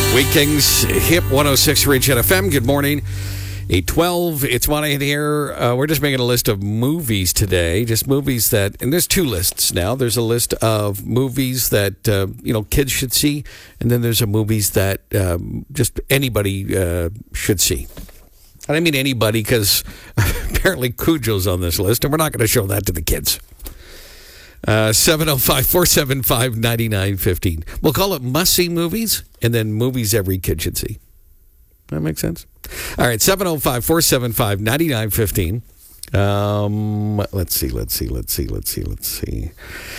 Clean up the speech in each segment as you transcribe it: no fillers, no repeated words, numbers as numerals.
Weekends, Hip 106 Ridge FM. Good morning. 8:12. It's Monahan here. We're just making a list of movies today. Just movies that, and there's two lists now. There's a list of movies that, kids should see. And then there's a movies that just anybody should see. And I mean anybody because apparently Cujo's on this list, and we're not going to show that to the kids. 705-475-9915. We'll call it must-see movies, and then movies every kid should see. That makes sense? All right, 705-475-9915. Let's see.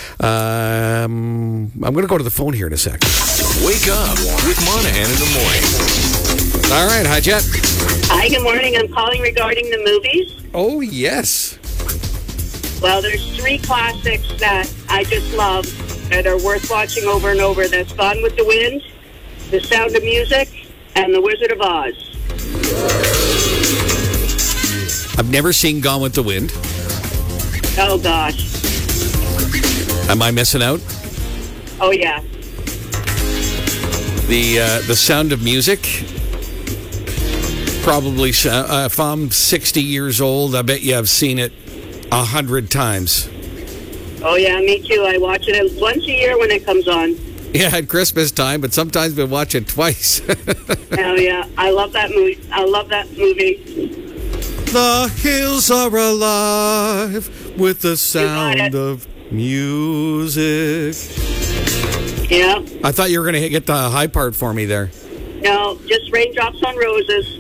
I'm going to go to the phone here in a second. Wake up with Monahan in the morning. All right, hi, Jet. Hi, good morning. I'm calling regarding the movies. Oh, yes. Well, there's three classics that I just love that are worth watching over and over. That's Gone with the Wind, The Sound of Music, and The Wizard of Oz. I've never seen Gone with the Wind. Oh, gosh. Am I missing out? Oh, yeah. The Sound of Music. Probably, if I'm 60 years old, I bet you I've seen it 100 times. Oh, yeah, me too. I watch it once a year when it comes on. Yeah, at Christmas time, but sometimes we watch it twice. Oh, yeah. I love that movie. The hills are alive with the sound of music. Yeah. I thought you were going to get the high part for me there. No, just Raindrops on Roses.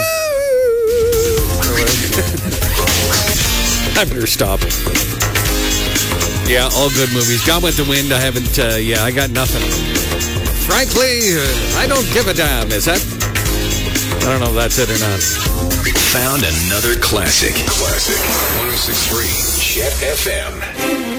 I better stop. Yeah, all good movies. Gone with the Wind, I haven't, I got nothing. Frankly, I don't give a damn, is that? I don't know if that's it or not. Found another classic. 106.3 Jet FM.